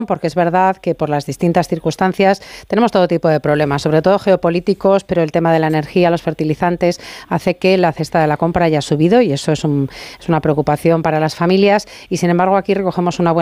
porque es verdad que por las distintas circunstancias tenemos todo tipo de problemas, sobre todo geopolíticos, pero el tema de la energía, los fertilizantes, hace que la cesta de la compra haya subido y eso es una preocupación para las familias y, sin embargo, aquí recogemos una buena